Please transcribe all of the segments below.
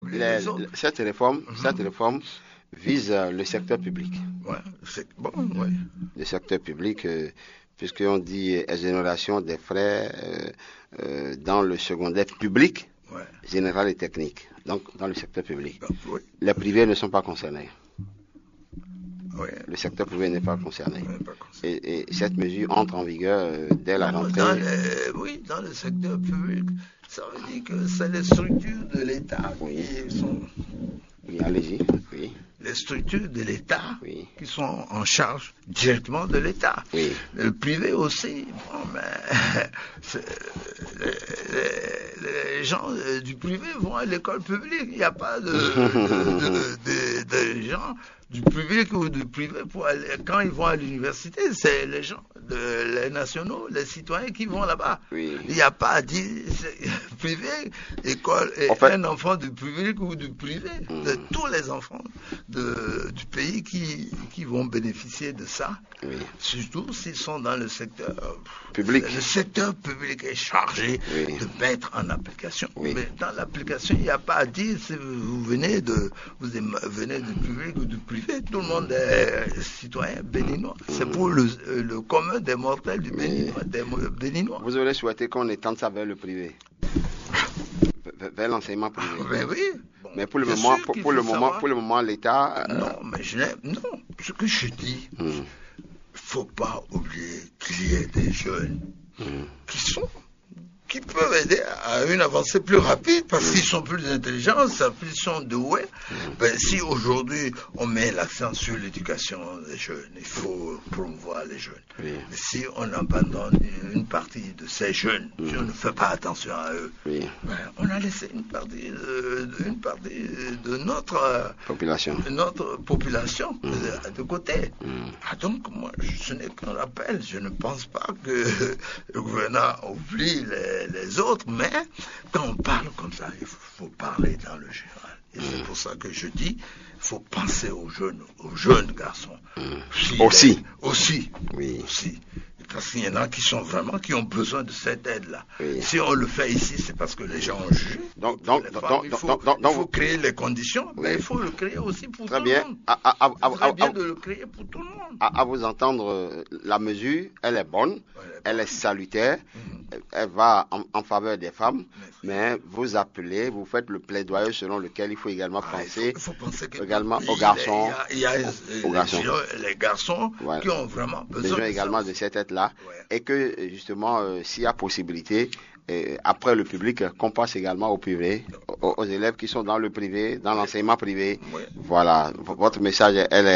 Cette réforme vise le secteur public. Ouais, c'est bon, ouais. Le secteur public, puisqu'on dit exonération des frais dans le secondaire public, Ouais. général et technique, donc dans le secteur public. Oui. Les privés ne sont pas concernés. Oui. Le secteur privé n'est pas concerné. Ouais, pas comme ça. Et cette mesure entre en vigueur dès la rentrée. Dans le secteur public, ça veut dire que c'est les structures de l'État qui sont. Oui, allez-y. Oui. Les structures de l'État Oui. qui sont en charge directement de l'État. Oui. Le privé aussi, bon, mais les gens du privé vont à l'école publique. Il n'y a pas de gens du public ou du privé pour aller, quand ils vont à l'université, c'est les gens, les nationaux, les citoyens qui vont là-bas. Oui. Il n'y a pas à dire privé, école, et un enfant du public ou du privé. De tous les enfants du pays qui vont bénéficier de ça. Oui. Surtout s'ils sont dans le secteur public. Le secteur public est chargé de mettre en application. Oui. Mais dans l'application, il n'y a pas à dire si vous venez du public ou du privé. Tout le monde est citoyen béninois. C'est pour le commun des mortels du Béninois, des Béninois. Vous aurez souhaité qu'on étende ça vers le privé, vers l'enseignement privé. Ben oui. Bon, mais pour le moment, l'État. Non, mais non. Ce que je dis, il faut pas oublier qu'il y ait des jeunes qui peuvent aider à une avancée plus rapide parce qu'ils sont plus intelligents, ils sont doués. Ben, si aujourd'hui on met l'accent sur l'éducation des jeunes, il faut promouvoir les jeunes. Oui. Mais si on abandonne une partie de ces jeunes, si on ne fait pas attention à eux, ben, on a laissé une partie de notre population de côté. Ah, donc moi, ce n'est qu'un rappel. Je ne pense pas que le gouvernement oublie les autres, mais quand on parle comme ça, il faut parler dans le général. Et c'est pour ça que je dis, il faut penser aux jeunes garçons. Aussi. Oui. Aussi. Parce qu'il y en a qui ont besoin de cette aide-là. Oui. Si on le fait ici, c'est parce que les gens ont jugé. Il faut créer les conditions, mais il faut le créer aussi pour tout le monde. Très bien de le créer pour tout le monde. À vous entendre, la mesure, elle est bonne, elle est salutaire, elle va en faveur des femmes, mais vous appelez, vous faites le plaidoyer selon lequel il faut également penser, également aux garçons. Il y a les garçons qui ont vraiment besoin également de cette aide-là, et que justement, s'il y a possibilité, après le public, qu'on passe également au privé, aux élèves qui sont dans le privé, dans l'enseignement privé. Voilà, votre message,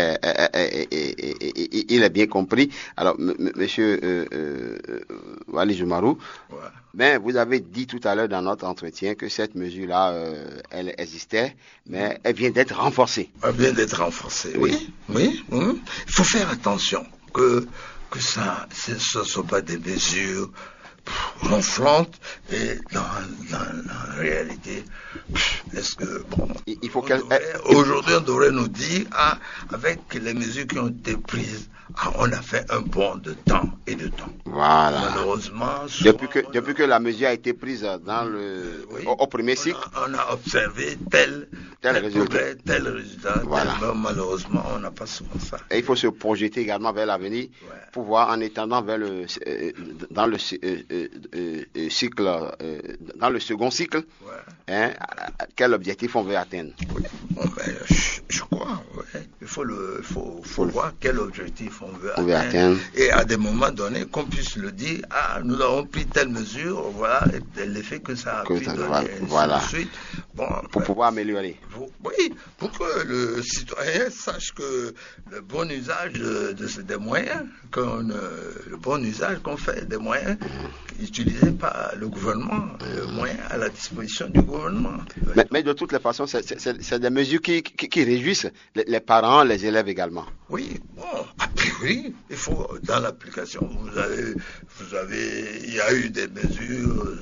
il est bien compris. Alors, monsieur Waly Jumarou, mais vous avez dit tout à l'heure dans notre entretien que cette mesure-là, elle existait, mais elle vient d'être renforcée. Elle vient d'être renforcée, oui. Il faut faire attention que ça ne soit pas des mesures ronflantes et dans la réalité, est-ce que aujourd'hui on devrait nous dire avec les mesures qui ont été prises, on a fait un bond de temps et de temps. Voilà. Malheureusement, depuis que la mesure a été prise dans au premier cycle, on a observé tel résultat. Voilà. Malheureusement, on n'a pas souvent ça. Et il faut se projeter également vers l'avenir pour voir en étendant dans le cycle, dans le second cycle, quel objectif on veut atteindre. Je crois, il faut voir quel objectif on veut atteindre. Et à des moments donnés, qu'on puisse le dire, nous avons pris telle mesure, voilà l'effet que ça a pu donner. Voilà. Suite. Bon, pour pouvoir améliorer. Pour que le citoyen sache que le bon usage des moyens, le bon usage qu'on fait des moyens utilisés par le gouvernement, le moyen à la disposition du gouvernement. Mais de toutes les façons, c'est des mesures qui réjouissent les parents, les élèves également. Oui, a priori, il faut, dans l'application, il y a eu des mesures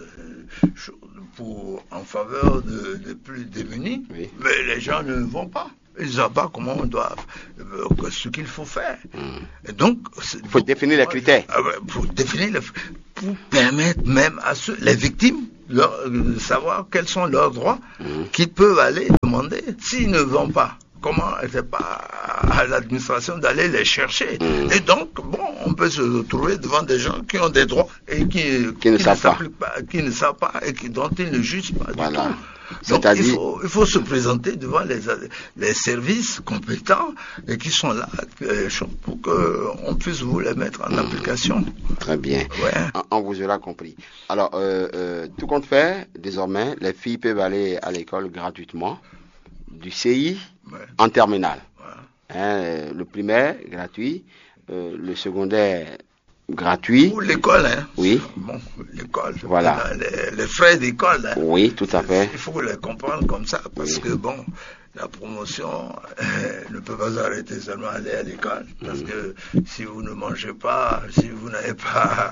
en faveur des plus démunis, mais les gens ne vont pas. Ils ne savent pas comment on doit, ce qu'il faut faire. Et donc, il faut définir les critères. pour permettre même à les victimes de savoir quels sont leurs droits qu'ils peuvent aller demander. S'ils ne vont pas, comment c'est pas à l'administration d'aller les chercher. Et donc, bon, on peut se retrouver devant des gens qui ont des droits et qui ne savent pas et dont ils ne jugent pas du tout. Donc, il faut se présenter devant les services compétents et qui sont là pour qu'on puisse vous les mettre en application. Très bien. Ouais. On vous aura compris. Alors, tout compte fait, désormais, les filles peuvent aller à l'école gratuitement, du CI en terminale. Ouais. Le primaire, gratuit. Le secondaire, gratuit. Pour l'école, hein. Oui. Bon, l'école. Voilà. Les frais d'école, hein. Oui, tout à fait. Il faut les comprendre comme ça, parce que bon, la promotion ne peut pas arrêter seulement aller à l'école, parce que si vous ne mangez pas, si vous n'avez pas,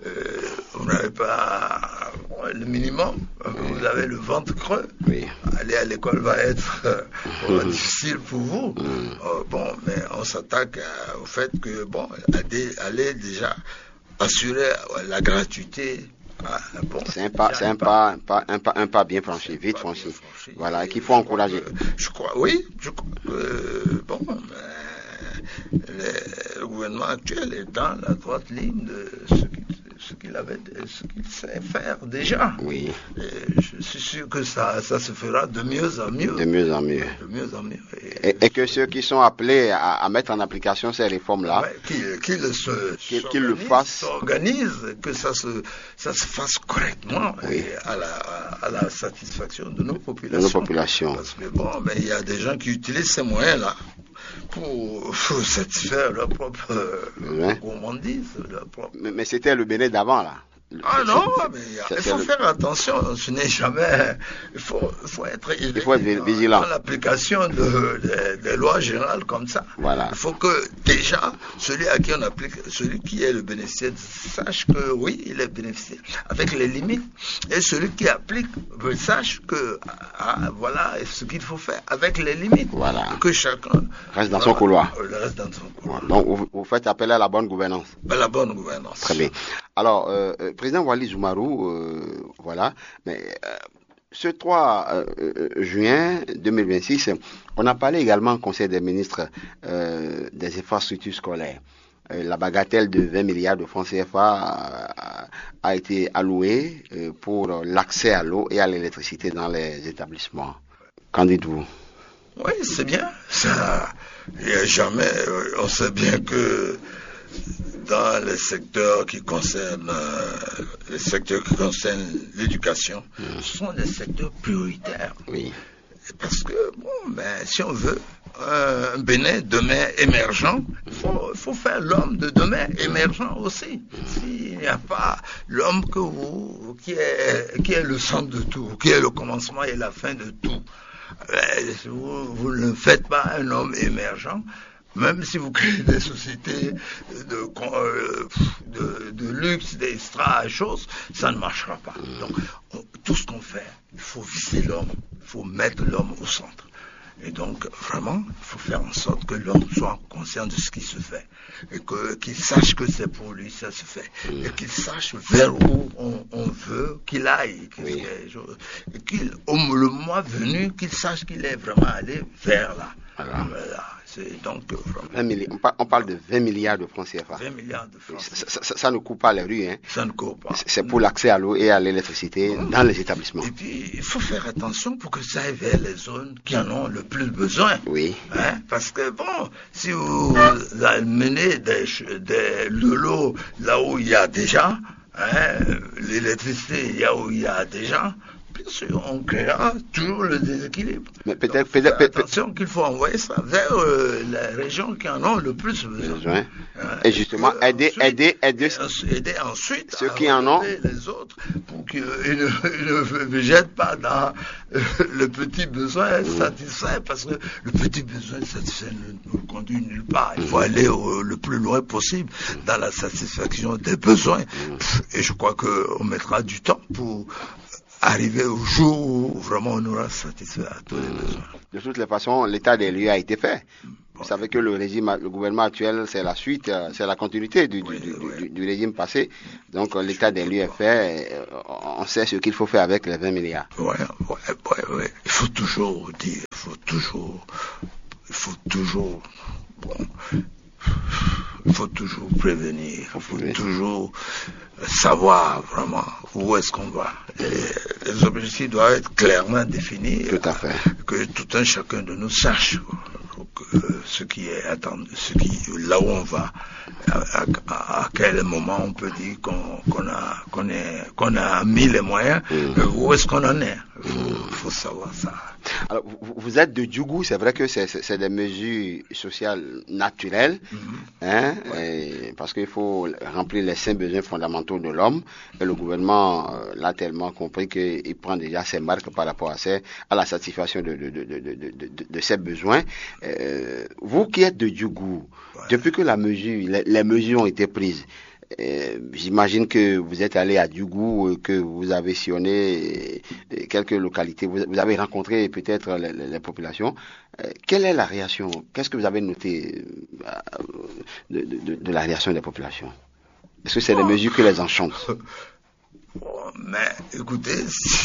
le minimum, vous avez le ventre creux. Aller à l'école va être difficile pour vous. Bon, mais on s'attaque au fait que bon, aller déjà assurer la gratuité. Bon, c'est un pas bien franchi, vite franchi. Voilà, et qu'il faut encourager. Je crois que bon, le gouvernement actuel est dans la droite ligne de ce qu'il sait faire déjà. Oui. Et je suis sûr que ça se fera de mieux en mieux. De mieux en mieux. De mieux en mieux. Et que ceux qui sont appelés à mettre en application ces réformes-là, qu'ils le fassent, s'organisent, que ça se fasse correctement et à la satisfaction de nos populations. Parce que bon, il y a des gens qui utilisent ces moyens-là pour satisfaire leur propre gourmandise. Mais c'était le Bénin d'avant, là. Non, mais il faut faire attention, ce n'est jamais... Il faut être vigilant dans l'application des lois générales comme ça. Voilà. Il faut que déjà, celui à qui on applique, celui qui est le bénéficiaire, sache que oui, il est bénéficiaire, avec les limites, et celui qui applique sache que voilà ce qu'il faut faire, avec les limites. Voilà. Que chacun reste dans son couloir. Reste dans son couloir. Donc vous faites appel à la bonne gouvernance. La bonne gouvernance. Très bien. Alors, président Waly Zoumarou, voilà, mais ce 3 juin 2026, on a parlé également au Conseil des ministres des infrastructures scolaires. La bagatelle de 20 milliards de francs CFA a été allouée pour l'accès à l'eau et à l'électricité dans les établissements. Qu'en dites-vous? Oui, c'est bien. Ça, il n'y a jamais, on sait bien que dans les secteurs qui concernent l'éducation, ce sont des secteurs prioritaires. Oui. Parce que, bon, si on veut un Bénin demain émergent, il faut faire l'homme de demain émergent aussi. S'il n'y a pas l'homme qui est le centre de tout, qui est le commencement et la fin de tout, vous ne faites pas un homme émergent. Même si vous créez des sociétés de luxe, d'extra choses, ça ne marchera pas. Donc, tout ce qu'on fait, il faut viser l'homme, il faut mettre l'homme au centre. Et donc, vraiment, il faut faire en sorte que l'homme soit conscient de ce qui se fait. Et qu'il sache que c'est pour lui, ça se fait. Et qu'il sache vers où on veut qu'il aille. Et le mois venu, qu'il sache qu'il est vraiment allé vers là. Voilà. Donc, on parle de 20 milliards de francs CFA. 20 milliards de francs CFA. Ça ne coupe pas les rues. Hein. Ça ne coupe pas. C'est pour l'accès à l'eau et à l'électricité dans les établissements. Et puis, il faut faire attention pour que ça aille vers les zones qui en ont le plus besoin. Oui. Hein? Parce que, bon, si vous amenez de l'eau là où il y a déjà, l'électricité là où il y a déjà, bien sûr, on créera toujours le déséquilibre. Mais peut-être attention qu'il faut envoyer ça vers les régions qui en ont le plus besoin. Et justement, aider ensuite ceux qui en ont, les autres pour qu'ils ne jettent pas dans le petit besoin satisfait, parce que le petit besoin satisfait ne nous conduit nulle part. Il faut aller le plus loin possible dans la satisfaction des besoins. Et je crois qu'on mettra du temps pour arriver au jour où vraiment on aura satisfait à tous les besoins. De toutes les façons, l'état des lieux a été fait. Vous savez que le gouvernement actuel, c'est la suite, c'est la continuité du régime passé. Donc l'état des lieux est fait, on sait ce qu'il faut faire avec les 20 milliards. Ouais. Il faut toujours dire, il faut toujours prévenir, il faut toujours savoir vraiment où est-ce qu'on va. Et les objectifs doivent être clairement définis. Tout à fait. Que tout un chacun de nous sache ce qui est attendu, là où on va, à quel moment on peut dire qu'on a mis les moyens, où est-ce qu'on en est. Il faut savoir ça. Alors, vous êtes de Djougou, c'est vrai que c'est des mesures sociales naturelles, parce qu'il faut remplir les 5 besoins fondamentaux de l'homme, et le gouvernement l'a tellement compris qu'il prend déjà ses marques par rapport à la satisfaction de ces besoins. Vous qui êtes de Djougou, depuis que les mesures ont été prises, j'imagine que vous êtes allé à Djougou, que vous avez sillonné quelques localités, vous avez rencontré peut-être les populations. Quelle est la réaction? Qu'est-ce que vous avez noté de la réaction des populations? Est-ce que c'est des mesures qui les enchantent? Mais écoutez,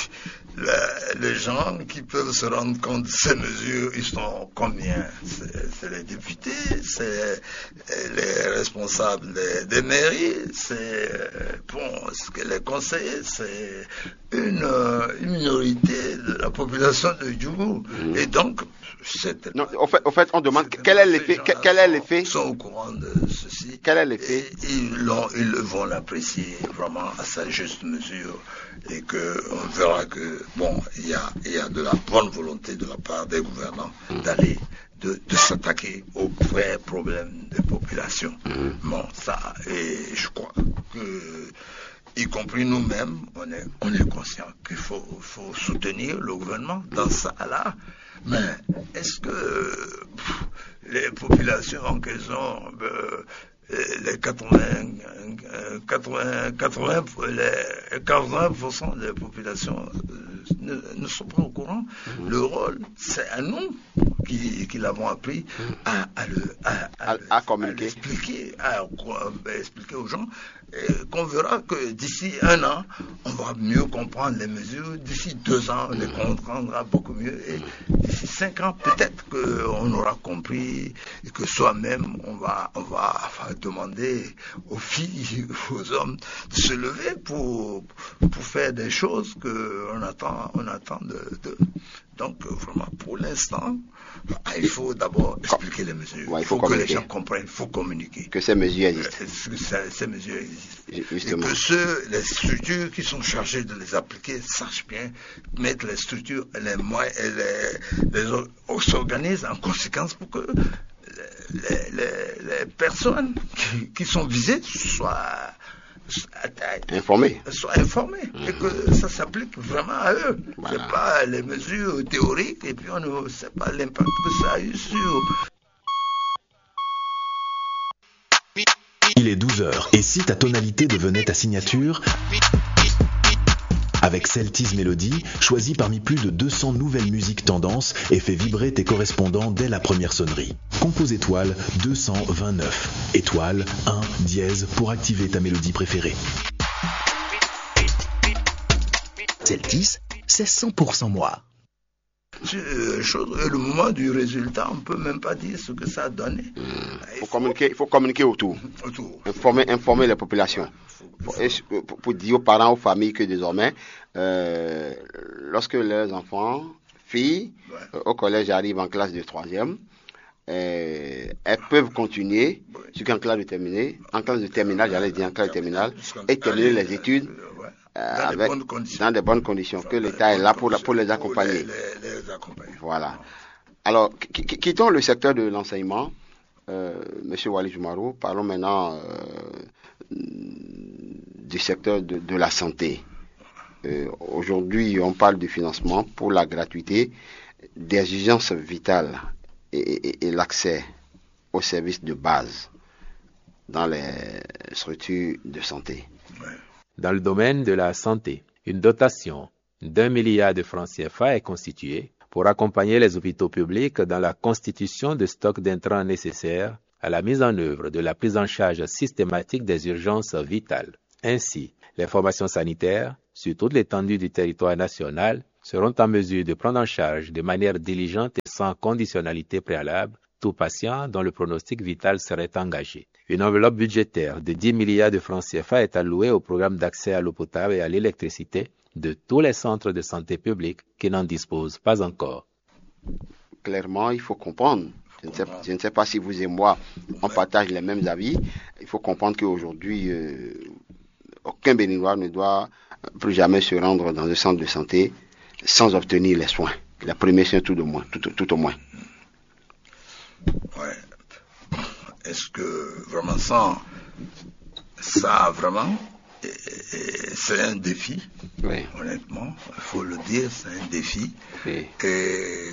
les gens qui peuvent se rendre compte de ces mesures, ils sont combien? C'est les députés, c'est les responsables des mairies, c'est les conseillers, c'est une minorité de la population de Djougou. Et donc, non, au fait, on demande quel est l'effet. Ils sont au courant de ceci. Quel est l'effet? Ils vont l'apprécier vraiment à sa juste mesure, et que on verra que il y a de la bonne volonté de la part des gouvernants d'aller de s'attaquer aux vrais problèmes des populations. Et je crois que, y compris nous-mêmes, on est conscient qu'il faut soutenir le gouvernement dans ça là. Mais est-ce que les populations en question, les 80% des populations ne sont pas au courant? Le rôle, c'est à nous qui l'avons appris à communiquer, expliquer aux gens, qu'on verra que d'ici 1 an, on va mieux comprendre les mesures. D'ici 2 ans, on les comprendra beaucoup mieux. Et d'ici 5 ans, peut-être qu'on aura compris, et que soi-même, on va demander aux filles, aux hommes de se lever pour faire des choses qu'on attend de. Donc, vraiment, pour l'instant, il faut d'abord expliquer les mesures. Il faut que les gens comprennent, il faut communiquer. Que ces mesures existent. Ces mesures existent. Justement. Et que les structures qui sont chargées de les appliquer sachent bien mettre les structures, les moyens, s'organisent en conséquence pour que les personnes qui sont visées soient informés, et que ça s'applique vraiment à eux. Voilà. C'est pas les mesures théoriques, et puis on ne sait pas l'impact que ça a eu sur. Il est 12h, et si ta tonalité devenait ta signature, avec Celti's Melody, choisis parmi plus de 200 nouvelles musiques tendances et fais vibrer tes correspondants dès la première sonnerie. Compose étoile 229, étoile 1 dièse pour activer ta mélodie préférée. Celti's, c'est 100% moi. Le moment du résultat, on ne peut même pas dire ce que ça a donné. Il faut communiquer autour. Informer les populations. Pour dire aux parents, aux familles que désormais, lorsque leurs enfants, filles, au collège arrivent en classe de 3e, elles peuvent continuer jusqu'en classe de terminale, et terminer les études dans de bonnes conditions, que l'État est là pour les accompagner. Voilà. Alors, quittons le secteur de l'enseignement, Monsieur Waly Jumarou, parlons maintenant du secteur de la santé. Aujourd'hui, on parle du financement pour la gratuité des exigences vitales et l'accès aux services de base dans les structures de santé. Dans le domaine de la santé, une dotation d'1 milliard de francs CFA est constituée pour accompagner les hôpitaux publics dans la constitution de stocks d'intrants nécessaires à la mise en œuvre de la prise en charge systématique des urgences vitales. Ainsi, les formations sanitaires, sur toute l'étendue du territoire national, seront en mesure de prendre en charge de manière diligente et sans conditionnalité préalable tout patient dont le pronostic vital serait engagé. Une enveloppe budgétaire de 10 milliards de francs CFA est allouée au programme d'accès à l'eau potable et à l'électricité de tous les centres de santé publics qui n'en disposent pas encore. Clairement, il faut comprendre. Je ne sais pas si vous et moi, on partage les mêmes avis. Il faut comprendre qu'aujourd'hui, aucun Béninois ne doit plus jamais se rendre dans un centre de santé sans obtenir les soins. Les premiers soins tout au moins. Ouais. Est-ce que vraiment ça vraiment, c'est un défi. Oui. Honnêtement, il faut le dire, c'est un défi. Oui. Et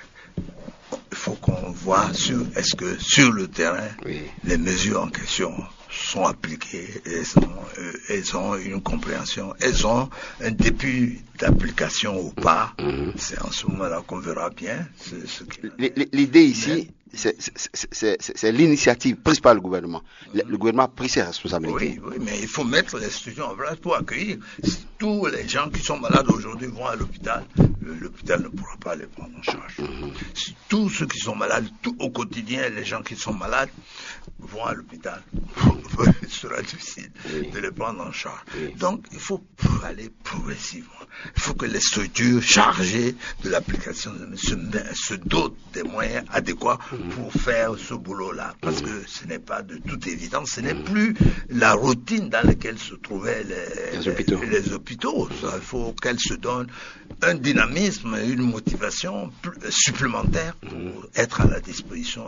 il faut qu'on voit est-ce que sur le terrain, oui, les mesures en question sont appliquées, elles ont une compréhension, elles ont un début d'application ou pas. C'est en ce moment-là qu'on verra bien. L'idée ici, c'est l'initiative prise par le gouvernement. Le gouvernement a pris ses responsabilités. Oui, mais il faut mettre les structures en place pour accueillir. Si tous les gens qui sont malades aujourd'hui vont à l'hôpital, l'hôpital ne pourra pas les prendre en charge. Si tous ceux qui sont malades, tout au quotidien, les gens qui sont malades vont à l'hôpital, il sera difficile de les prendre en charge. Donc, il faut aller progressivement. Il faut que les structures chargées de l'application se dotent des moyens adéquats pour faire ce boulot-là. Parce que ce n'est pas de toute évidence, ce n'est plus la routine dans laquelle se trouvaient les hôpitaux. Il faut qu'elles se donnent un dynamisme, une motivation supplémentaire pour être à la disposition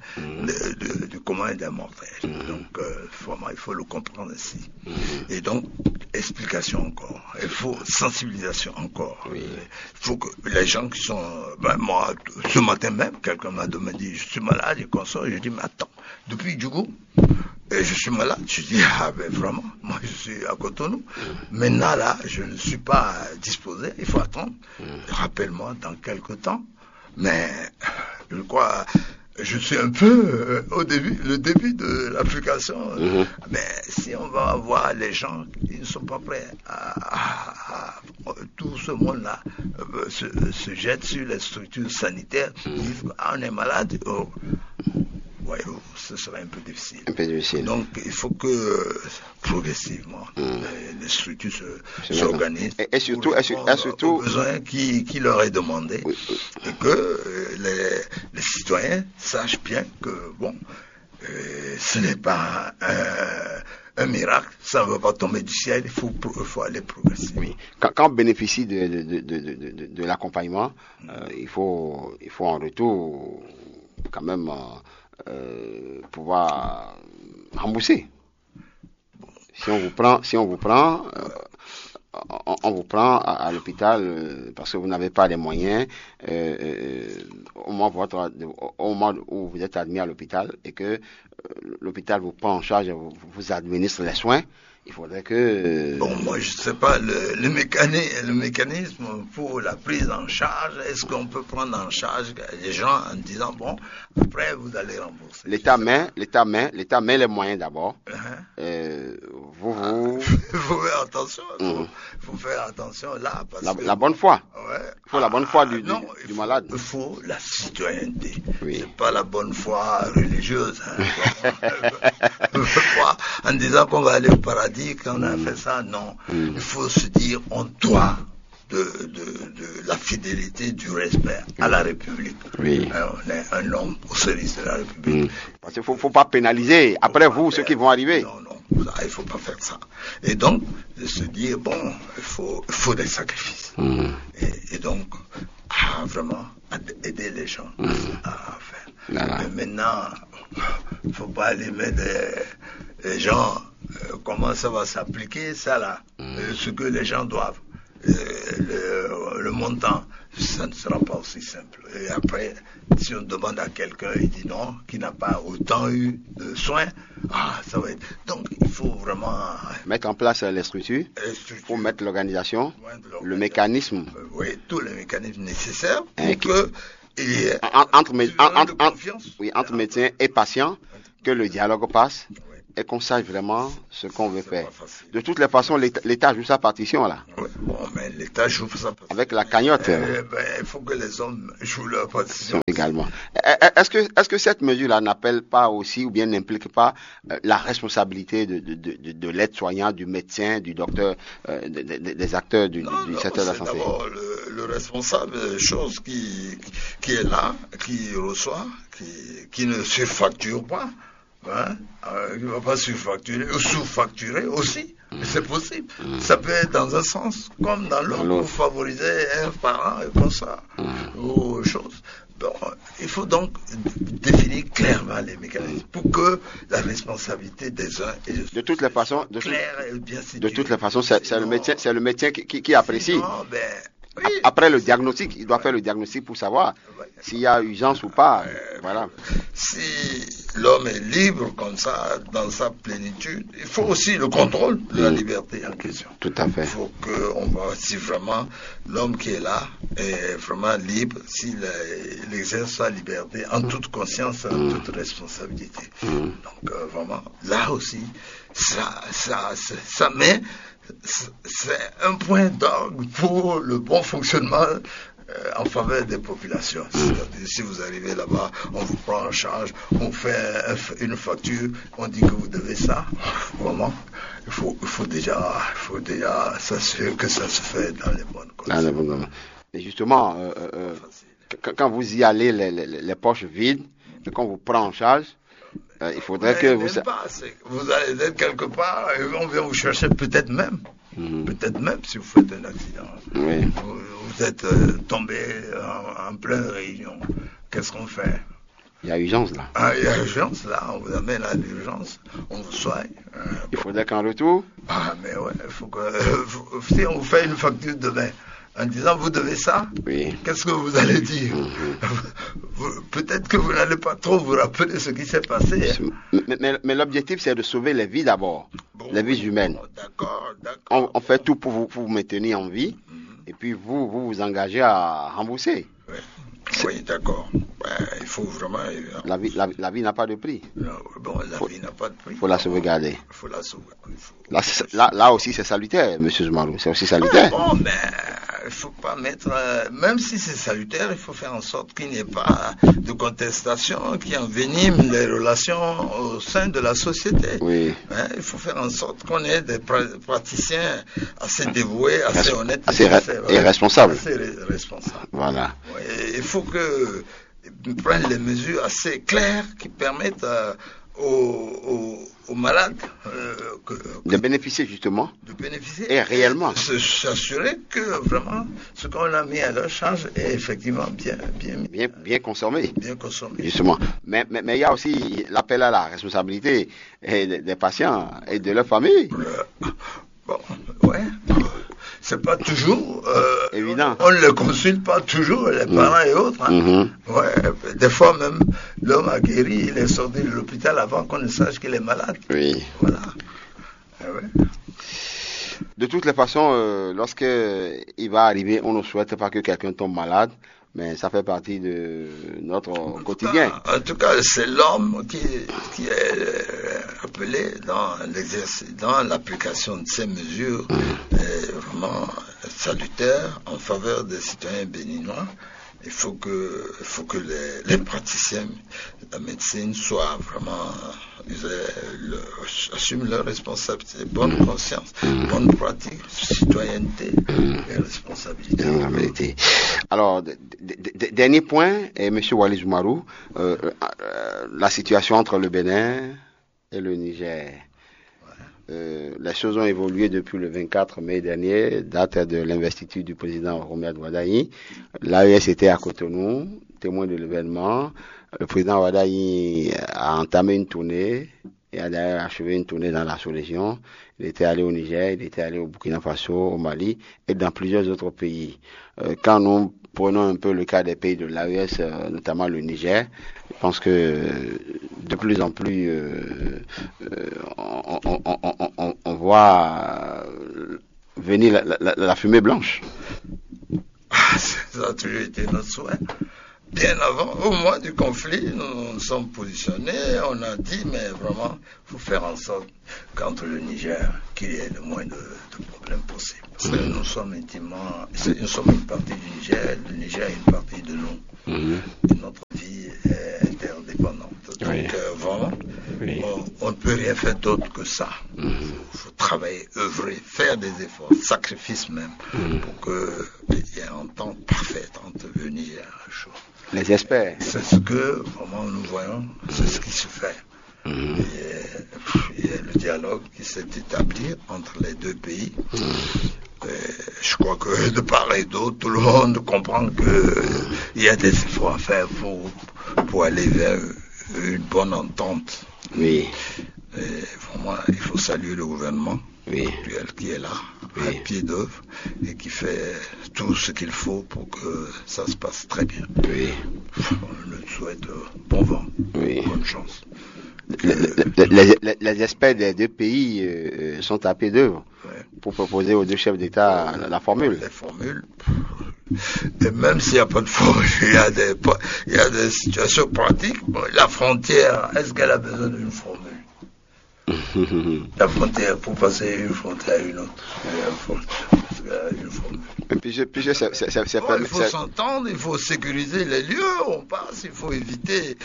du commun des mortels. Donc, vraiment, il faut le comprendre ainsi. Et donc, explication encore. Il faut sensibilisation encore. Il faut que les gens qui sont... moi, ce matin même, quelqu'un m'a demandé, je suis malade, et consort. Je dis, mais attends, depuis Djougou, je suis malade. Je dis, vraiment, moi je suis à Cotonou. Maintenant là, je ne suis pas disposé, il faut attendre. Rappelle-moi dans quelques temps. Mais je crois, je suis un peu le début de l'application. Mais si on va voir les gens qui ne sont pas prêts à tout ce monde-là se jette sur les structures sanitaires, disent, on est malade. Voyez-vous, ce serait un peu difficile. Donc, il faut que progressivement les structures s'organisent et surtout aux besoins qui leur est demandé et que les citoyens sachent bien que ce n'est pas un miracle, ça ne va pas tomber du ciel, il faut aller progresser. Oui. Quand on bénéficie de l'accompagnement, il faut en retour quand même pouvoir rembourser. Si on vous prend à l'hôpital parce que vous n'avez pas les moyens au moment où vous êtes admis à l'hôpital et que l'hôpital vous prend en charge et vous administre les soins. Il faudrait que... moi, je ne sais pas, le mécanisme pour la prise en charge, est-ce qu'on peut prendre en charge les gens en disant, après, vous allez rembourser. L'État met les moyens d'abord. Il faut faire attention. Il faut faire attention là. Parce la bonne foi. Il faut la bonne foi du malade. Il faut la citoyenneté. C'est pas la bonne foi religieuse. En disant qu'on va aller au paradis, qu'on a fait ça, non. Il faut se dire, on doit de la fidélité, du respect à la République. On est un homme au service de la République. Parce qu'il ne faut pas pénaliser, après vous, ceux qui vont arriver. Non, il ne faut pas faire ça. Et donc, de se dire, il faut des sacrifices. Et donc, vraiment, aider les gens à faire. Mais maintenant, il ne faut pas aller mettre les gens, comment ça va s'appliquer, ça là, ce que les gens doivent. le montant, ça ne sera pas aussi simple. Et après, si on demande à quelqu'un, il dit non, qui n'a pas autant eu de soins, ça va être... Donc, il faut vraiment... Mettre en place les structures, pour mettre l'organisation, le mécanisme. Oui, tous les mécanismes nécessaires pour que... Entre médecins et patients, que le dialogue passe et qu'on sache vraiment ce qu'on veut faire. De toutes les façons, l'État joue sa partition là. Oui, bon, mais l'État joue sa partition. Avec la cagnotte. Il faut que les hommes jouent leur partition. Également. Est-ce que cette mesure-là n'appelle pas aussi, ou bien n'implique pas la responsabilité de l'aide-soignant, du médecin, du docteur, des acteurs du secteur de la santé? C'est d'abord le responsable des choses qui est là, qui reçoit, qui ne surfacture pas. Il ne va pas surfacturer ou sous-facturer aussi, c'est possible. Ça peut être dans un sens comme dans l'autre pour favoriser un parent et comme ça, ou choses. Bon, il faut donc définir clairement les mécanismes pour que la responsabilité des uns et des autres de toutes les façons, c'est le médecin qui apprécie. Non, oui. Après le diagnostic, il doit faire le diagnostic pour savoir s'il y a urgence ou pas. Voilà. Si l'homme est libre comme ça, dans sa plénitude, il faut aussi le contrôle de la liberté en question. Tout à fait. Il faut qu'on voit si vraiment l'homme qui est là est vraiment libre, s'il exerce sa liberté en toute conscience, en toute responsabilité. Donc vraiment, là aussi, ça met... C'est un point d'orgue pour le bon fonctionnement en faveur des populations. C'est-à-dire, si vous arrivez là-bas, on vous prend en charge, on fait une facture, on dit que vous devez ça. Vraiment, il faut déjà s'assurer que ça se fait dans les bonnes conditions. Et justement, quand vous y allez les poches vides, et qu'on vous prend en charge, il faudrait que vous... Vous allez être quelque part et on vient vous chercher peut-être même si vous faites un accident. Oui. Vous êtes tombé en pleine réunion. Qu'est-ce qu'on fait? Il y a urgence là. Il y a urgence là, on vous amène à l'urgence, on vous soigne. Il faudrait qu'en retour... mais ouais, il faut que... si on vous fait une facture demain, en disant vous devez ça, qu'est-ce que vous allez dire? Peut-être que vous n'allez pas trop vous rappeler ce qui s'est passé. Mais l'objectif, c'est de sauver les vies d'abord, les vies humaines. D'accord. On fait tout pour vous maintenir en vie, et puis vous engagez à rembourser. Oui, d'accord. Il faut vraiment... La vie n'a pas de prix. Vie n'a pas de prix. Il faut la sauvegarder. Il faut la sauvegarder. Là aussi, c'est salutaire, M. Zoumarou. C'est aussi salutaire. Mais il ne faut pas mettre... même si c'est salutaire, il faut faire en sorte qu'il n'y ait pas de contestation qui envenime les relations au sein de la société. Oui. Il faut faire en sorte qu'on ait des praticiens assez dévoués, assez honnêtes. Et responsables. Assez responsables. Voilà. Il faut qu'ils prennent les mesures assez claires qui permettent aux malades de bénéficier justement, et réellement de s'assurer que vraiment ce qu'on a mis à leur charge est effectivement bien consommé. Justement. Mais il y a aussi l'appel à la responsabilité des patients et de leur famille. C'est pas toujours évident. On ne les consulte pas toujours, les parents et autres. Des fois même, l'homme a guéri, il est sorti de l'hôpital avant qu'on ne sache qu'il est malade. Oui. Voilà. De toutes les façons, lorsque il va arriver, on ne souhaite pas que quelqu'un tombe malade, mais ça fait partie de notre quotidien. En tout cas, c'est l'homme qui est appelé dans l'exercice, dans l'application de ces mesures, vraiment salutaires en faveur des citoyens béninois. Il faut que les praticiens de la médecine soient vraiment, assument leurs responsabilités, bonne conscience, bonne pratique, citoyenneté et responsabilité. Alors, dernier point, M. Waly Zoumarou, la situation entre le Bénin et le Niger. Les choses ont évolué depuis le 24 mai dernier, date de l'investiture du président Romuald Wardani. L'AES était à Cotonou, témoin de l'événement. Le président Wardani a entamé une tournée Il a d'ailleurs achevé une tournée dans la sous-région. Il était allé au Niger, il était allé au Burkina Faso, au Mali et dans plusieurs autres pays. Quand nous prenons un peu le cas des pays de l'AES, notamment le Niger, je pense que de plus en plus on voit venir la fumée blanche. Ça a toujours été notre souhait. Bien avant, au mois du conflit, nous nous sommes positionnés, on a dit, mais vraiment, il faut faire en sorte qu'entre le Niger, qu'il y ait le moins de problèmes possibles. Parce que nous sommes intimement, nous sommes une partie du Niger, le Niger est une partie de nous. Et notre vie est interdépendante. Donc, vraiment, on ne peut rien faire d'autre que ça. Il faut travailler, œuvrer, faire des efforts, sacrifices même, pour qu'il y ait une entente parfaite entre le Niger et le Chou. Les experts. C'est ce que, vraiment, nous voyons, c'est ce qui se fait. Il y a le dialogue qui s'est établi entre les deux pays. Je crois que de part et d'autre, tout le monde comprend qu'il y a des efforts à faire pour aller vers une bonne entente. Oui. Et vraiment, il faut saluer le gouvernement actuel qui est là, à pied d'œuvre, et qui fait tout ce qu'il faut pour que ça se passe très bien. Oui. On le souhaite bon vent, bonne chance. Les experts des deux pays sont à pied d'œuvre pour proposer aux deux chefs d'État la formule. Les formules. Et même s'il n'y a pas de formule, il y a des situations pratiques. La frontière, est-ce qu'elle a besoin d'une formule? La frontière, pour passer d'une frontière à une autre, une formule. Il faut s'entendre, il faut sécuriser les lieux où on passe, il faut éviter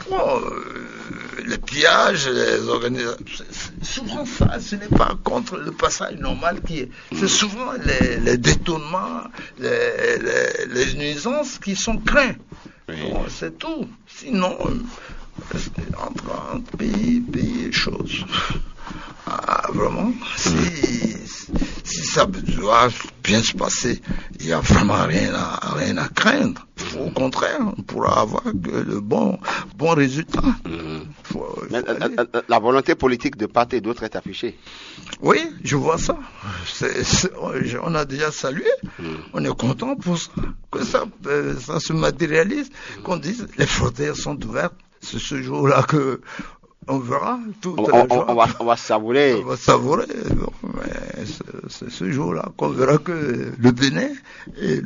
les pillages, les organisations. C'est souvent ça, ce n'est pas contre le passage normal qui est. C'est souvent les détournements, les nuisances qui sont craints. Bon, c'est tout. Sinon, entre pays et choses. Vraiment, si ça doit bien se passer, il n'y a vraiment rien à craindre. Au contraire, on pourra avoir le bon résultat. La volonté politique de part et d'autre est affichée. Oui, je vois ça. On a déjà salué. On est content pour ça. Que ça se matérialise. Qu'on dise les frontières sont ouvertes. C'est ce jour-là que on verra tout. On va savourer. On va savourer. C'est ce jour-là qu'on verra que le Bénin et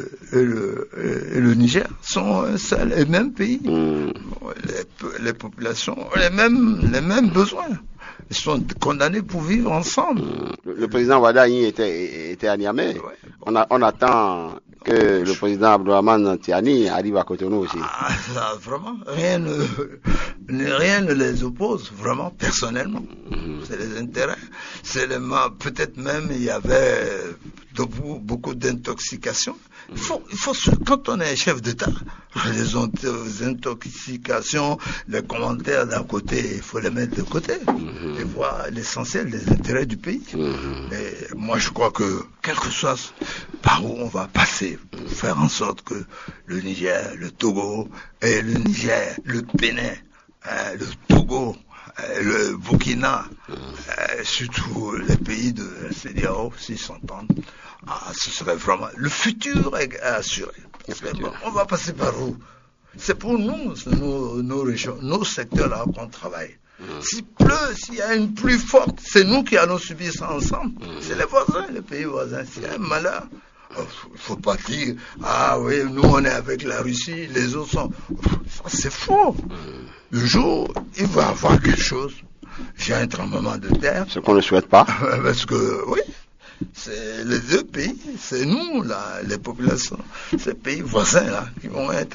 le Niger sont les mêmes pays. Les populations ont les mêmes besoins. Ils sont condamnés pour vivre ensemble. Le président Wadaï était à Niamey. On attend que le président Abdourahmane Tiani arrive à Cotonou aussi. Vraiment, rien ne les oppose, vraiment, personnellement. C'est les intérêts. Peut-être même il y avait beaucoup d'intoxication. Il faut, quand on est chef d'État, les intoxications, les commentaires d'un côté, il faut les mettre de côté et voir l'essentiel des intérêts du pays. Et moi, je crois que, quel que soit par où on va passer, pour faire en sorte que le Niger, le Togo, et le Niger, le Bénin, le Togo, le Burkina, surtout les pays de la CEDEAO, s'ils s'entendent, ce serait vraiment... Le futur est assuré. On va passer par où? C'est pour nous, nos régions, nos secteurs-là qu'on travaille. S'il pleut, s'il y a une pluie forte, c'est nous qui allons subir ça ensemble. C'est les voisins, les pays voisins. S'il y a un malheur, il ne faut pas dire, oui, nous on est avec la Russie, les autres sont... Ça, c'est faux. Le jour, il va y avoir quelque chose. Il y a un tremblement de terre. Ce qu'on ne souhaite pas. Parce que, oui, c'est les deux pays, c'est nous, là, les populations, ces pays voisins, là, qui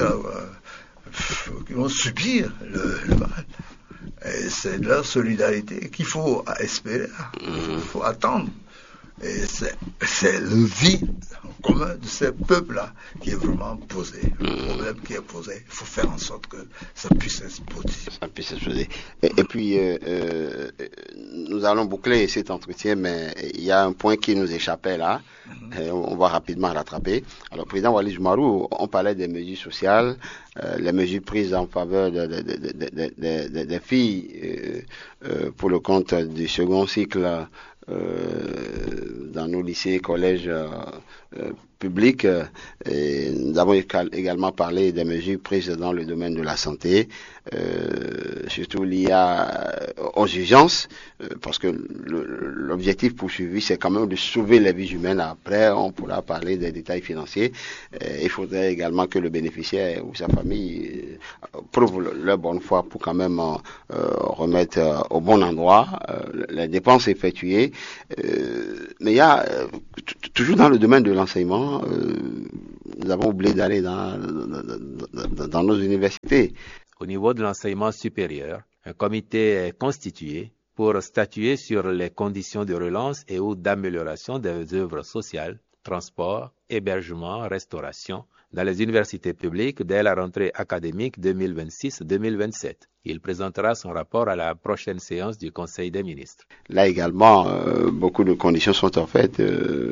vont subir le mal. Et c'est de leur solidarité qu'il faut espérer, il faut attendre. Et c'est le vide en commun de ces peuples-là qui est vraiment posé. Le problème qui est posé, il faut faire en sorte que ça puisse exploser. Ça puisse exploser. Et puis, nous allons boucler cet entretien, mais il y a un point qui nous échappait là. On va rapidement rattraper. Alors, Président Wallis Jumarou, on parlait des mesures sociales, les mesures prises en faveur des filles pour le compte du second cycle dans nos lycées, collèges publics. Et nous avons également parlé des mesures prises dans le domaine de la santé, surtout liées aux urgences, parce que l'objectif poursuivi, c'est quand même de sauver les vies humaines. Après, on pourra parler des détails financiers. Il faudrait également que le bénéficiaire ou sa famille prouve leur bonne foi pour quand même remettre au bon endroit les dépenses effectuées. Mais il y a toujours dans le domaine de l'enseignement, nous avons oublié d'aller dans nos universités. Au niveau de l'enseignement supérieur, un comité est constitué pour statuer sur les conditions de relance et ou d'amélioration des œuvres sociales, transport, hébergement, restauration dans les universités publiques dès la rentrée académique 2026-2027. Il présentera son rapport à la prochaine séance du Conseil des ministres. Là également, beaucoup de conditions sont en fait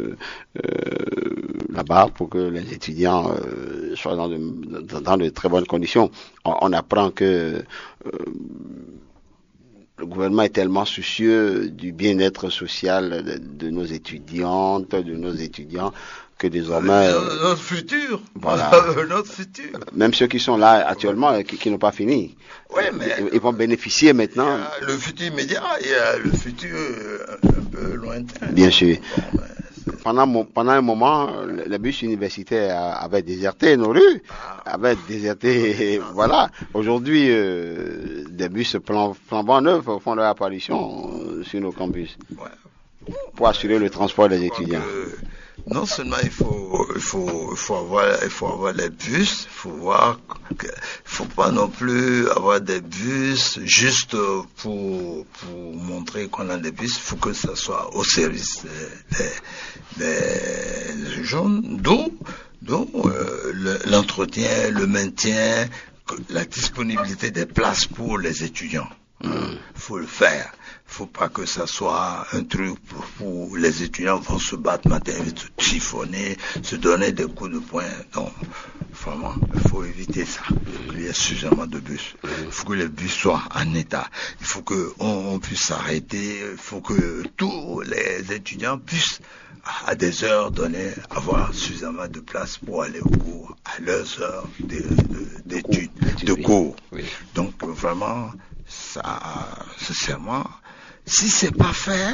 là-bas pour que les étudiants soient dans de très bonnes conditions. On apprend que le gouvernement est tellement soucieux du bien-être social de nos étudiantes, de nos étudiants, que désormais... Notre futur. Voilà. Notre futur. Même ceux qui sont là actuellement, qui n'ont pas fini. Oui, mais... Ils vont bénéficier maintenant. Il y a le futur immédiat, il y a le futur un peu lointain. Bien sûr. Pendant un moment, les bus universitaires avaient déserté nos rues, avaient déserté, voilà. Aujourd'hui, des bus flambant neufs font leur apparition sur nos campus pour assurer le transport des étudiants. Non seulement il faut avoir les bus, il faut pas non plus avoir des bus juste pour montrer qu'on a des bus, il faut que ça soit au service des jeunes, d'où l'entretien, le maintien, la disponibilité des places pour les étudiants. Faut le faire. Faut pas que ça soit un truc où les étudiants vont se battre matin, se chiffonner, se donner des coups de poing. Donc, vraiment, il faut éviter ça. Il faut qu'il y ait suffisamment de bus. Il faut que les bus soient en état. Il faut qu'on puisse s'arrêter. Il faut que tous les étudiants puissent, à des heures données, avoir suffisamment de place pour aller au cours, à leurs heures d'études, de cours. Oui. Donc, vraiment, ça, sincèrement, si c'est pas fait,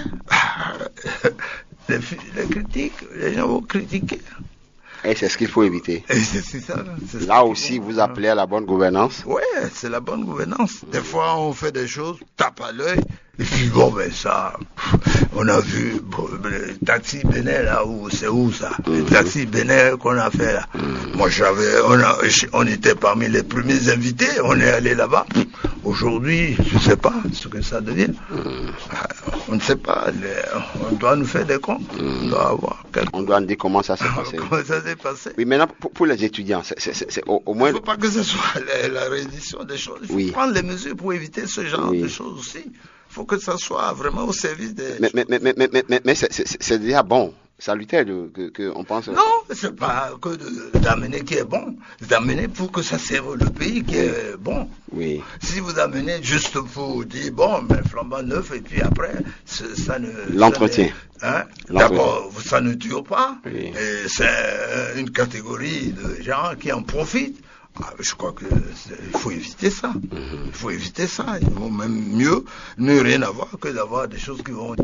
les gens vont critiquer. Et c'est ce qu'il faut éviter. Et c'est ça. Là aussi, vous appelez à la bonne gouvernance. Ouais, c'est la bonne gouvernance. Des fois, on fait des choses, tape à l'œil, et puis bon, ben ça, on a vu le taxi Bénin là, c'est où ça? Le taxi Bénin qu'on a fait là. Moi, on était parmi les premiers invités, on est allé là-bas. Aujourd'hui, je ne sais pas ce que ça devient. On ne sait pas. On doit nous faire des comptes. On doit nous dire comment ça s'est passé. Comment ça s'est passé. Oui, maintenant, pour les étudiants, c'est au moins... Il ne faut pas que ce soit la réédition des choses. Il faut prendre les mesures pour éviter ce genre de choses aussi. Il faut que ça soit vraiment au service des... Mais c'est déjà bon. Salutaire que on pense. Non, c'est pas que d'amener qui est bon, d'amener pour que ça serve le pays qui est bon. Oui. Si vous amenez juste pour dire bon, mais flambant neuf et puis après ça ne. L'entretien. D'abord, ça ne dure pas. Oui. Et c'est une catégorie de gens qui en profitent. Je crois que il faut éviter ça. Il faut éviter ça. Il vaut même mieux ne rien avoir que d'avoir des choses qui vont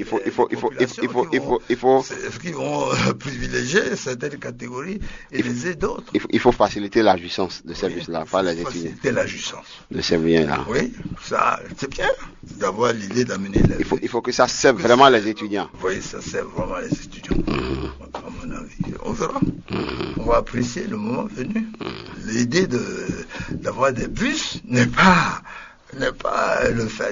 qui vont privilégier certaines catégories et léser d'autres. Il faut faciliter la jouissance de ces bus-là, pas les étudiants. Faciliter la jouissance de ces biens-là. Oui, ça c'est bien d'avoir l'idée d'amener les... Il faut que ça serve vraiment les étudiants. Oui, ça serve vraiment les étudiants. À mon avis, on verra. On va apprécier le moment venu. L'idée d'avoir des bus n'est pas n'est pas le fait,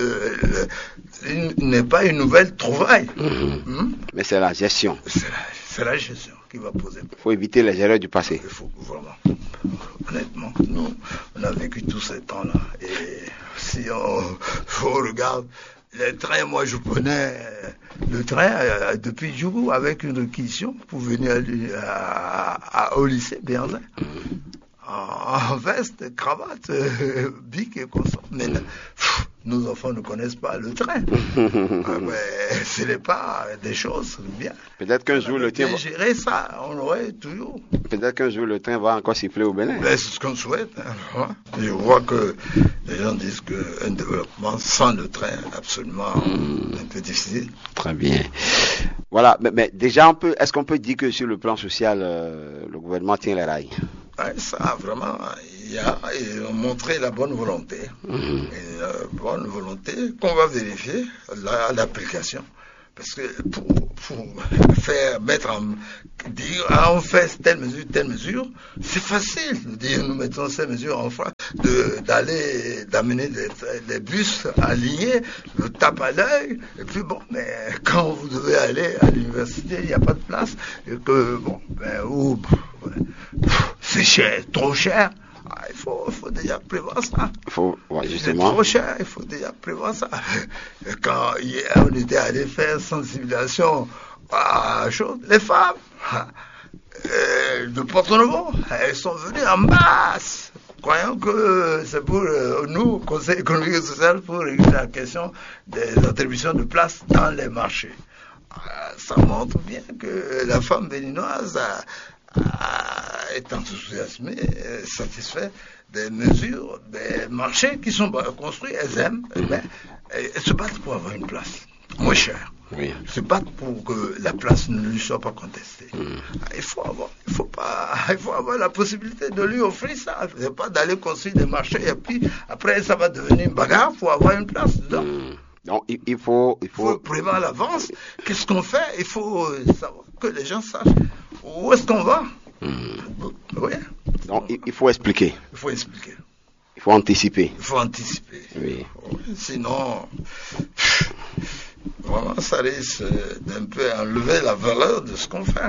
n'est pas une nouvelle trouvaille. Mais c'est la gestion. C'est la gestion qui va poser. Il faut éviter les erreurs du passé. Il faut vraiment, honnêtement, nous, on a vécu tous ces temps-là. Et si on regarde les trains, moi je prenais le train depuis Djougou avec une réquisition pour venir au lycée Béanzin. En veste, cravate, bic et consort. Mais nos enfants ne connaissent pas le train. Mais ce n'est pas des choses bien. Peut-être qu'un jour le train va gérer ça, on aurait toujours. Peut-être qu'un jour le train va encore siffler au Bénin. Mais c'est ce qu'on souhaite. Hein. Je vois que les gens disent qu'un développement sans le train est absolument un peu difficile. Très bien. Voilà, mais déjà est-ce qu'on peut dire que sur le plan social, le gouvernement tient les rails? Ouais, ça, vraiment, ils ont montré la bonne volonté. Une bonne volonté qu'on va vérifier à l'application. Parce que pour faire dire, on fait telle mesure, c'est facile de dire, nous mettons ces mesures en face, d'amener des bus alignés, le tape à l'œil, et puis bon, mais quand vous devez aller à l'université, il n'y a pas de place, et que, bon, c'est cher, trop cher. Il faut déjà prévoir ça. Justement. C'est trop cher, il faut déjà prévoir ça. Quand on était allé faire sensibilisation à la chose, les femmes de Porto-Novo, elles sont venues en masse, croyant que c'est pour nous, Conseil économique et social, pour régler la question des attributions de places dans les marchés. Ça montre bien que la femme béninoise est enthousiasmée, satisfaite des mesures, des marchés qui sont construits, elles aiment, elles se battent pour avoir une place moins chère. Oui. Se battent pour que la place ne lui soit pas contestée. Il faut avoir la possibilité de lui offrir ça. C'est pas d'aller construire des marchés et puis après ça va devenir une bagarre pour avoir une place dedans. Donc il faut prévoir à l'avance. Qu'est-ce qu'on fait? Il faut savoir que les gens sachent où est-ce qu'on va. Oui. Donc il faut expliquer. Il faut expliquer. Il faut anticiper. Il faut anticiper. Oui. Sinon, vraiment, ça risque d'un peu enlever la valeur de ce qu'on fait.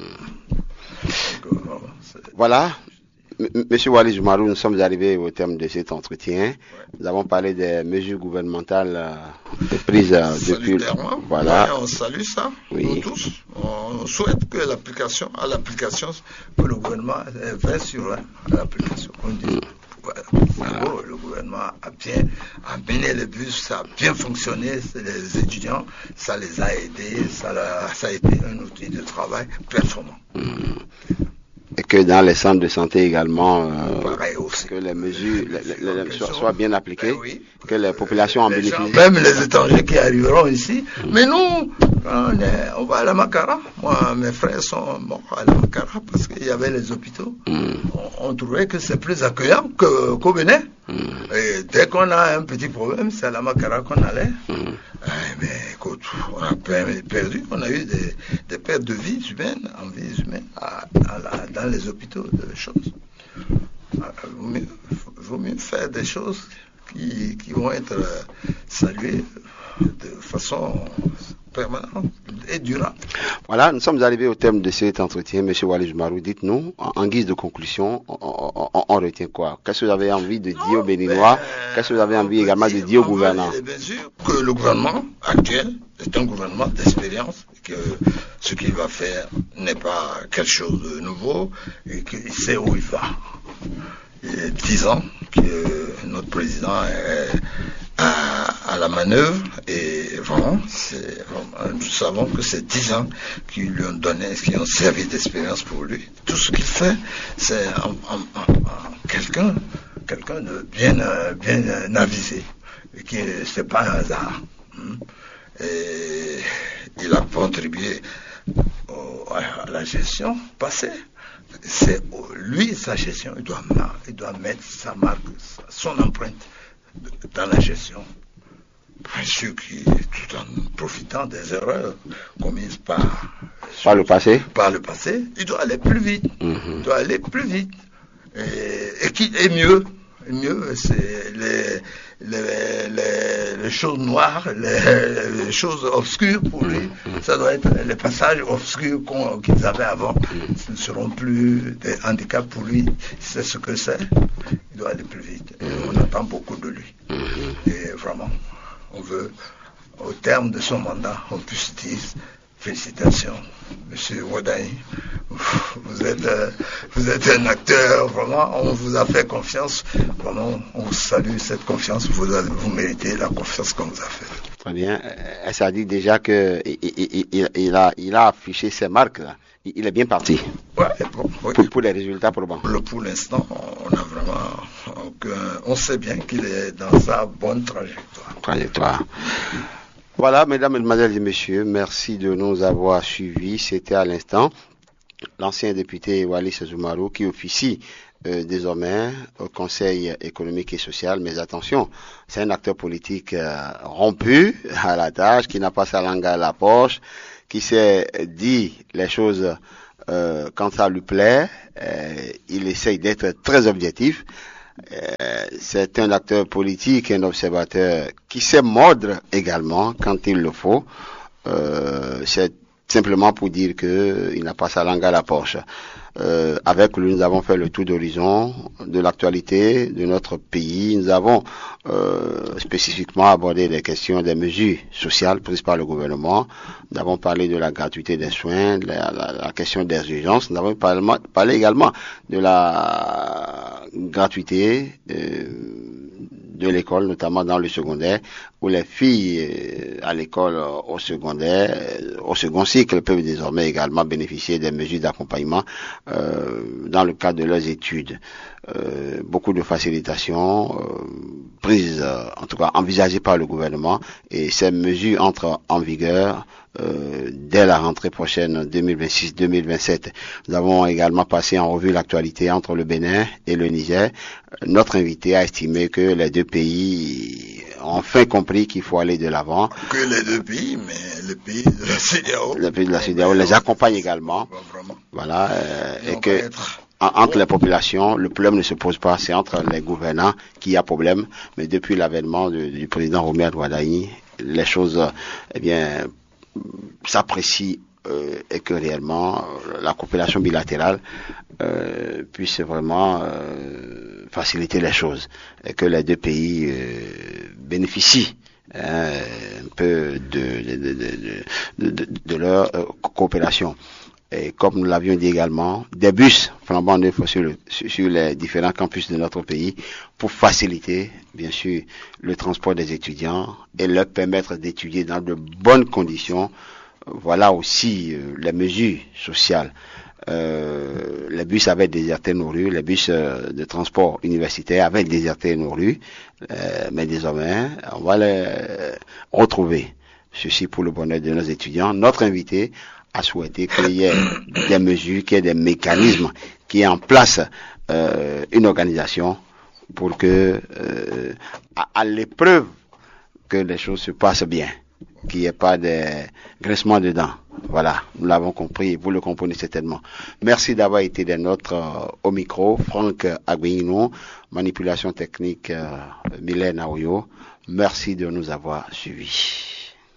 Donc, voilà. Monsieur Waly Jumarou, nous sommes arrivés au terme de cet entretien. Ouais. Nous avons parlé des mesures gouvernementales prises depuis. Voilà. Ouais, on salue ça, nous tous. On souhaite que l'application, que le gouvernement fait sur l'application. On dit. Voilà. Le gouvernement a bien amené les bus, ça a bien fonctionné, les étudiants, ça les a aidés, ça a été un outil de travail performant. Et que dans les centres de santé également, aussi. Que les mesures soient bien appliquées, que les populations en bénéficient. Même les étrangers qui arriveront ici. Mais nous, on va à la Makara. Moi, mes frères sont morts à la Makara parce qu'il y avait les hôpitaux. On trouvait que c'est plus accueillant qu'au Bénin. Et dès qu'on a un petit problème, c'est à la Makara qu'on allait. Mais écoute, on a perdu, on a eu des pertes de vies humaines, dans les hôpitaux, de choses. Il vaut mieux faire des choses qui vont être saluées de façon permanente et durable. Voilà, nous sommes arrivés au terme de cet entretien. Monsieur Waly Jumarou, dites-nous, en guise de conclusion, on retient quoi? Qu'est-ce que vous avez envie de dire aux Béninois? Qu'est-ce que vous avez envie également de dire au gouvernement? Bien sûr que le gouvernement actuel est un gouvernement d'expérience, que ce qu'il va faire n'est pas quelque chose de nouveau et qu'il sait où il va. Il y a 10 ans que notre président est à la manœuvre et vraiment, nous savons que c'est 10 ans qui lui ont donné, qui ont servi d'expérience pour lui. Tout ce qu'il fait, c'est quelqu'un de bien avisé, et qui c'est pas un hasard. Et il a contribué à la gestion passée. C'est lui, sa gestion, il doit mettre sa marque, son empreinte dans la gestion. Bien sûr tout en profitant des erreurs commises par le passé, il doit aller plus vite. Il doit aller plus vite et mieux. Mieux, c'est les choses noires, les choses obscures pour lui. Ça doit être les passages obscurs qu'ils avaient avant. Ce ne seront plus des handicaps pour lui. C'est ce que c'est. Il doit aller plus vite. Et on attend beaucoup de lui. Et vraiment, on veut, au terme de son mandat, on puisse dire félicitations, Monsieur Wadaï. Vous êtes un acteur, vraiment, on vous a fait confiance. Vraiment, on salue cette confiance. Vous méritez la confiance qu'on vous a fait. Très bien. Ça dit déjà que il a affiché ses marques là. Il est bien parti. Ouais, oui. Pour les résultats probants. Pour l'instant, on a vraiment, on sait bien qu'il est dans sa bonne trajectoire. Voilà, mesdames, mesdemoiselles et messieurs, merci de nous avoir suivis. C'était à l'instant l'ancien député Wallis Zoumarou qui officie désormais au Conseil économique et social. Mais attention, c'est un acteur politique rompu à la tâche, qui n'a pas sa langue à la poche, qui s'est dit les choses quand ça lui plaît. Il essaye d'être très objectif. C'est un acteur politique, un observateur qui sait mordre également quand il le faut. C'est simplement pour dire qu'il n'a pas sa langue à la poche. Avec lui, nous avons fait le tour d'horizon de l'actualité de notre pays. Nous avons spécifiquement abordé les questions des mesures sociales prises par le gouvernement. Nous avons parlé de la gratuité des soins, de la question des urgences. Nous avons parlé également de la gratuité de l'école, notamment dans le secondaire, où les filles à l'école au secondaire, au second cycle, peuvent désormais également bénéficier des mesures d'accompagnement dans le cadre de leurs études. Beaucoup de facilitations prises, en tout cas envisagées par le gouvernement, et ces mesures entrent en vigueur dès la rentrée prochaine 2026-2027. Nous avons également passé en revue l'actualité entre le Bénin et le Niger. Notre invité a estimé que les deux pays ont enfin compris qu'il faut aller de l'avant. Que les deux pays, mais le pays de la CEDEAO. Le pays de la CEDEAO les accompagne également. Voilà, et que entre les populations, le problème ne se pose pas, c'est entre les gouvernants qu'il y a problème. Mais depuis l'avènement du président Romuald Wadaï, les choses, s'apprécient et que réellement la coopération bilatérale puisse vraiment faciliter les choses et que les deux pays bénéficient un peu de leur coopération. Et comme nous l'avions dit également, des bus flambant neufs sur les différents campus de notre pays pour faciliter, bien sûr, le transport des étudiants et leur permettre d'étudier dans de bonnes conditions. Voilà aussi les mesures sociales. Les bus avaient déserté nos rues, les bus de transport universitaire avaient déserté nos rues, mais désormais, on va les retrouver. Ceci pour le bonheur de nos étudiants. Notre invité a souhaité qu'il y ait des mesures, qu'il y ait des mécanismes, qu'il y ait en place une organisation pour que, à l'épreuve, que les choses se passent bien, qu'il n'y ait pas de grincement de dents. Voilà, nous l'avons compris, vous le comprenez certainement. Merci d'avoir été des nôtres au micro. Franck Aguino, manipulation technique Mylène Aoyo. Merci de nous avoir suivis.